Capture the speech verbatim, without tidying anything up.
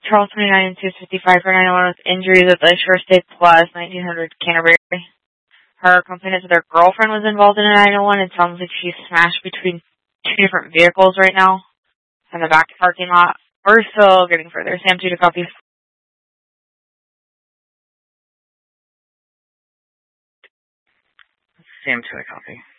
Charles twenty-nine, two fifty-five for nine oh one with injuries at the Shore State Plus, nineteen hundred Canterbury. Her complaint is that her girlfriend was involved in a nine oh one. It sounds like she's smashed between two different vehicles right now in the back parking lot. We're still getting further. Sam, two to copy. Sam, two to copy.